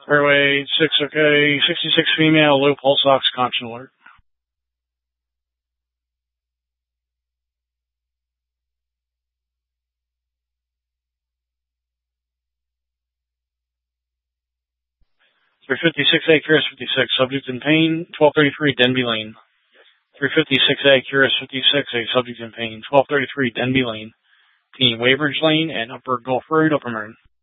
Airway 6, okay. 66 female, low pulse ox, constant alert. .356A, Curious 56, subject in pain, 1233 Denby Lane. .356A, Curious 56, a subject in pain, 1233 Denby Lane. Team Weybridge Lane and Upper Gulf Road, Upper Marin.